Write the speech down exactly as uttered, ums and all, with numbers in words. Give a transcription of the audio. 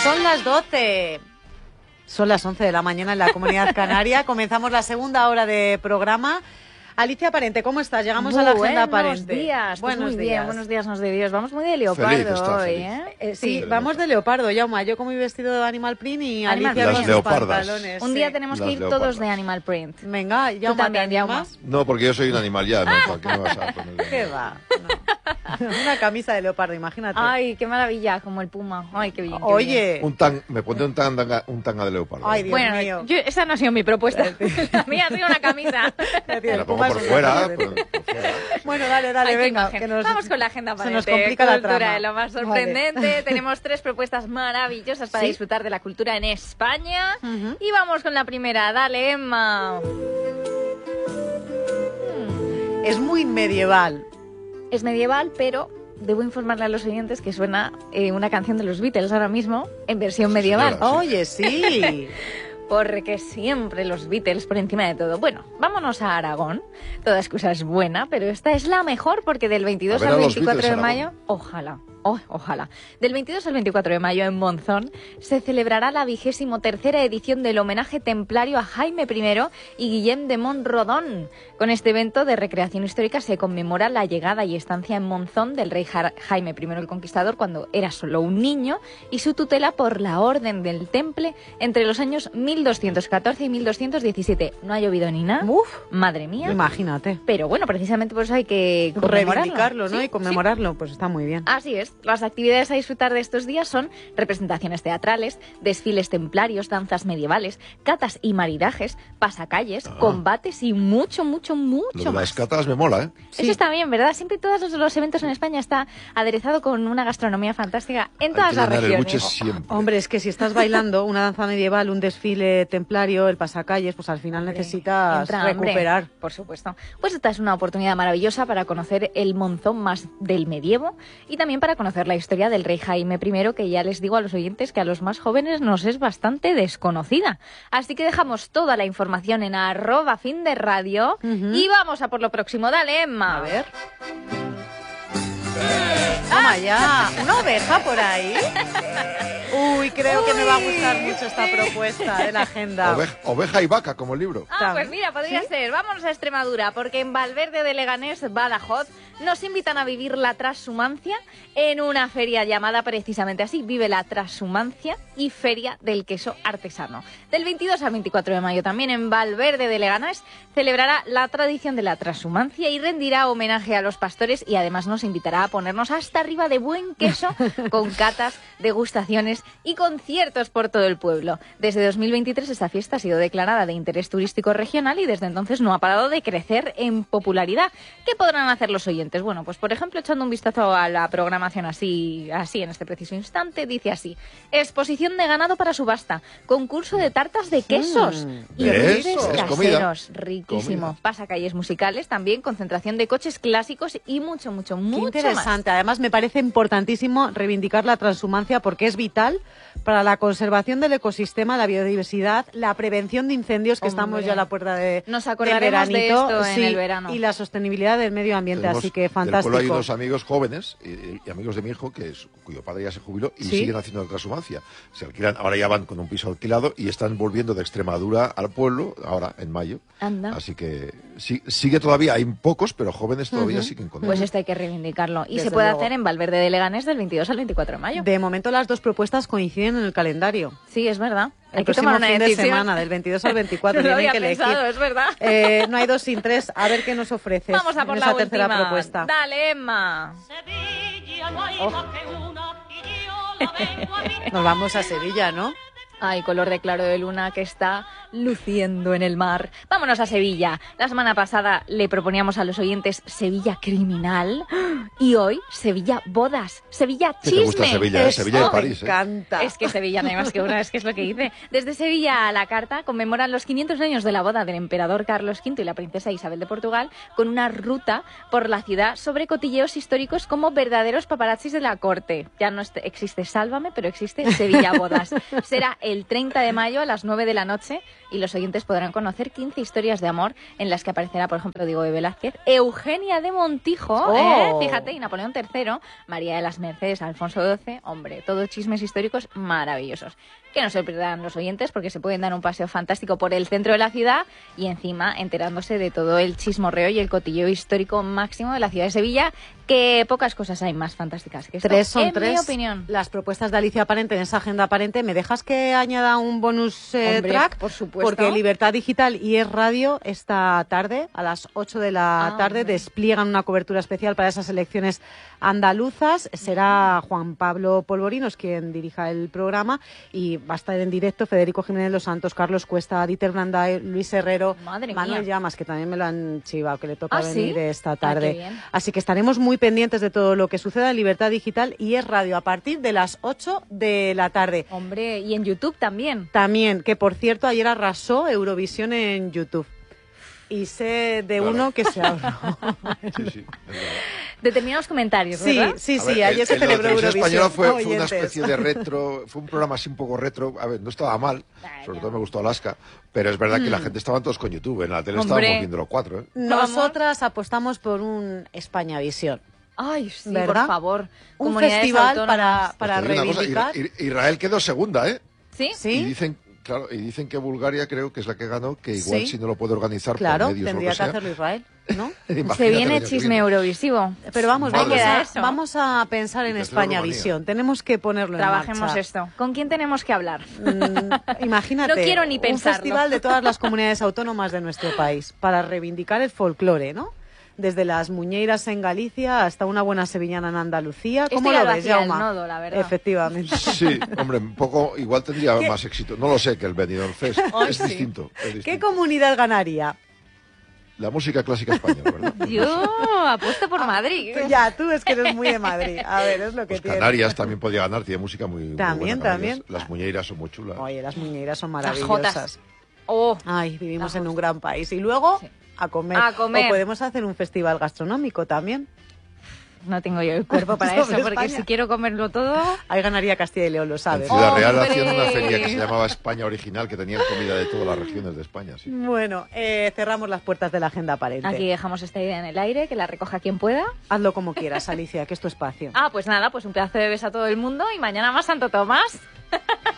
Son las doce. Son las once de la mañana en la Comunidad Canaria. Comenzamos la segunda hora de programa. Alicia Parente, ¿cómo estás? Llegamos muy a la agenda buenos Parente. Días, pues buenos muy días. Bien, buenos días, nos de Dios. Vamos muy de leopardo hoy, ¿eh? eh sí, sí, vamos de leopardo, Yauma. Yo con mi vestido de Animal Print y Animal Alicia con sus pantalones. Un sí. día tenemos Las que ir leopardas. todos de Animal Print. Venga, Yauma, también, ¿te animas? No, porque yo soy un animal ya, ¿no? ¿Para qué me vas a poner? ¿Qué va? No. Una camisa de leopardo, imagínate. Ay, qué maravilla, como el puma. Ay, qué bien. Qué Oye. bien. Un tan, me pondré un tanga, un tanga de leopardo. Ay, Dios bueno, mío. yo, esa no ha sido mi propuesta. La mía ha sido una camisa. Me la pongo por fuera, por, por fuera. Bueno, dale, dale, Ay, venga. Que nos, Vamos con la agenda se nos Parente. complica la Cultura trama. de lo más sorprendente. Vale. Tenemos tres propuestas maravillosas para ¿Sí? disfrutar de la cultura en España. Uh-huh. Y vamos con la primera. Dale, Emma. Es muy medieval. Es medieval, pero debo informarle a los oyentes que suena eh, una canción de los Beatles ahora mismo en versión Sí, medieval. señora, sí. Oye, sí. Porque siempre los Beatles por encima de todo. Bueno, vámonos a Aragón. Toda excusa es buena, pero esta es la mejor porque del veintidós A ver al a los veinticuatro de Beatles, mayo, Aragón. ojalá, oh, ojalá. Del veintidós al veinticuatro de mayo en Monzón se celebrará la vigésimo tercera edición del homenaje templario a Jaime primero y Guillem de Montrodon. Con este evento de recreación histórica se conmemora la llegada y estancia en Monzón del rey Ja- Jaime primero el Conquistador cuando era solo un niño y su tutela por la Orden del Temple entre los años mil doscientos catorce y mil doscientos diecisiete. No ha llovido ni nada. Uf, Madre mía. imagínate. Pero bueno, precisamente por eso hay que conmemorarlo. Reivindicarlo, ¿no? Sí, Y conmemorarlo, pues está muy bien. sí. Así es. Las actividades a disfrutar de estos días son representaciones teatrales, desfiles templarios, danzas medievales, catas y maridajes, pasacalles, Ah. combates y mucho, mucho, Lo mucho de más. las catas me mola, ¿eh? Eso está bien, ¿verdad? Siempre todos los, los eventos en España está aderezado con una gastronomía fantástica en todas Hay que las llenar el regiones. buche siempre. Hombre, es que si estás bailando una danza medieval, un desfile templario, el pasacalles, pues al final necesitas Entra hambre, recuperar. por supuesto. Pues esta es una oportunidad maravillosa para conocer el Monzón más del medievo y también para conocer la historia del rey Jaime primero, que ya les digo a los oyentes que a los más jóvenes nos es bastante desconocida. Así que dejamos toda la información en arroba fin de radio Ujú. y vamos a por lo próximo. Dale, Emma. A ver. Toma ya, una oveja por ahí. Uy, creo que me va a gustar mucho esta propuesta de la agenda. Oveja, oveja y vaca, como el libro. Ah, pues mira, podría ¿Sí? ser. Vámonos a Extremadura, porque en Valverde de Leganés, Badajoz, nos invitan a vivir la transhumancia en una feria llamada precisamente así, Vive la Transhumancia y Feria del Queso Artesano. Del veintidós al veinticuatro de mayo también en Valverde de Leganés celebrará la tradición de la transhumancia y rendirá homenaje a los pastores y además nos invitará a ponernos hasta arriba de buen queso con catas, degustaciones y conciertos por todo el pueblo. Desde dos mil veintitrés esta fiesta ha sido declarada de interés turístico regional y desde entonces no ha parado de crecer en popularidad. ¿Qué podrán hacer los oyentes? Bueno, pues por ejemplo, echando un vistazo a la programación así, así en este preciso instante, dice así: exposición de ganado para subasta, concurso de tartas de quesos Mm, y ¿ves? ribes Es comida. caseros, riquísimo. Comida. Pasacalles musicales también, concentración de coches clásicos y mucho, mucho, Qué mucho más. interesante. Además, me parece importantísimo reivindicar la transhumancia porque es vital para la conservación del ecosistema, la biodiversidad, la prevención de incendios, que Hombre. estamos ya a la puerta de, Nos del acordaremos de veranito, esto en sí, el verano. y la sostenibilidad del medio ambiente. Tenemos- Así que del fantástico. pueblo hay unos amigos jóvenes y, y amigos de mi hijo que es, cuyo padre ya se jubiló y ¿Sí? siguen haciendo la transhumancia. Se alquilan, ahora ya van con un piso alquilado y están volviendo de Extremadura al pueblo, ahora en mayo. Anda. Así que sí, sigue todavía, hay pocos, pero jóvenes todavía Ujú. siguen con Pues ello. esto hay que reivindicarlo. Y Desde se puede luego. hacer en Valverde de Leganés del veintidós al veinticuatro de mayo. De momento, las dos propuestas coinciden en el calendario. Sí, es verdad. El Hay que próximo tomar una fin de decisión. semana, del veintidós al veinticuatro, No lo tienen había que elegir. pensado, es verdad. Eh, no hay dos sin tres. A ver qué nos ofreces. Vamos a por en la esa tercera última. propuesta. Dale, Emma. Sevilla no hay Oh. más que una y yo la vengo a visitar. Nos vamos a Sevilla, ¿no? Ay, color de claro de luna que está luciendo en el mar. Vámonos a Sevilla. La semana pasada le proponíamos a los oyentes Sevilla criminal y hoy Sevilla bodas, Sevilla ¿Qué chisme. te gusta Sevilla, eh? Eso Sevilla y me París, ¿eh? encanta. Es que Sevilla no hay más que una, es que es lo que dice. Desde Sevilla a la carta conmemoran los quinientos años de la boda del emperador Carlos quinto y la princesa Isabel de Portugal con una ruta por la ciudad sobre cotilleos históricos como verdaderos paparazzis de la corte. Ya no est- existe Sálvame, pero existe Sevilla Bodas. Será el treinta de mayo a las nueve de la noche y los oyentes podrán conocer quince historias de amor en las que aparecerá, por ejemplo, Diego de Velázquez, Eugenia de Montijo, Oh. ¿eh? Fíjate, y Napoleón tercero, María de las Mercedes, Alfonso doce, hombre, todos chismes históricos maravillosos. Que no se pierdan los oyentes porque se pueden dar un paseo fantástico por el centro de la ciudad y encima enterándose de todo el chismorreo y el cotilleo histórico máximo de la ciudad de Sevilla, que pocas cosas hay más fantásticas que esto, Tres son en tres mi opinión. las propuestas de Alicia Parente en esa agenda aparente. ¿Me dejas que añada un bonus eh, Hombre, track? por supuesto. Porque Libertad Digital y Es Radio esta tarde, a las ocho de la Ah, tarde, hombre. despliegan una cobertura especial para esas elecciones andaluzas. Será Juan Pablo Polvorinos quien dirija el programa y va a estar en directo Federico Jiménez Los Santos, Carlos Cuesta, Dieter Brandai, Luis Herrero, Madre Manuel mía. Llamas, que también me lo han chivado, que le toca ¿Ah, sí? venir esta Ah, qué tarde. bien. Así que estaremos muy pendientes de todo lo que suceda en Libertad Digital y Es Radio a partir de las ocho de la tarde. Hombre, y en YouTube también. También, que por cierto ayer arrasó Eurovisión en YouTube. Y sé de Claro. uno que se ahorró. Sí, sí, es verdad. Determinados comentarios, Sí, ¿verdad? sí, A sí, ver, ayer el- se el de la celebró televisión Eurovisión. española fue, fue una oyentes. especie de retro, fue un programa así un poco retro. A ver, no estaba mal, Ay, sobre no. todo me gustó Alaska, pero es verdad que la gente estaban todos con YouTube. En la tele estábamos Hombre. viendo los cuatro, ¿eh? Nosotras apostamos por un Españavisión. Ay, sí, ¿Verdad? por favor. Un Comunidades festival autónomas. para, para Pues te digo una cosa, reivindicar. Isra- Israel quedó segunda, ¿eh? ¿Sí? Sí. Y dicen, claro, y dicen que Bulgaria creo que es la que ganó, que igual Sí. si no lo puede organizar Claro, por medios o tendría lo que que sea. hacerlo Israel, ¿no? Imagínate Se viene el año que chisme viene. eurovisivo. Pero vamos, Madre vamos mía. a, Eso. vamos a pensar en Y tercera España Rumanía. Visión. Tenemos que ponerlo en Trabajemos marcha. esto. ¿Con quién tenemos que hablar? Mm, imagínate, No quiero ni un pensarlo. festival de todas las comunidades autónomas de nuestro país para reivindicar el folclore, ¿no? Desde las muñeiras en Galicia hasta una buena sevillana en Andalucía. ¿Cómo Esto ya lo lo ves, hacía el Jaume? Nodo, la verdad. Efectivamente. Sí, hombre, un poco, igual tendría más éxito. No lo sé, que el Benidorm Fest. Ay, es sí. distinto. es ¿Qué distinto. comunidad ganaría? La música clásica española, ¿verdad? Pues no sé. Yo apuesto por Madrid. Tú ya, tú es que eres muy de Madrid. A ver, es lo que Pues tiene. Canarias también podría ganar, tiene música muy, muy También, buena, Canarias. también. Las muñeiras son muy chulas. Oye, las muñeiras son Las maravillosas. jotas. Oh, Ay, vivimos Las en un jotas. gran país. Y luego, Sí. a comer. A comer. O podemos hacer un festival gastronómico también. no tengo yo el cuerpo para Sobre eso, porque España. si quiero comerlo todo... Ahí ganaría Castilla y León, lo En sabes. Ciudad Real ¡Hombre! hacían una feria que se llamaba España Original, que tenían comida de todas las regiones de España. Sí. Bueno, eh, cerramos las puertas de la agenda aparente. Aquí dejamos esta idea en el aire, que la recoja quien pueda. Hazlo como quieras, Alicia, que es tu espacio. Ah, pues nada, pues un pedazo de beso a todo el mundo y mañana más Santo Tomás.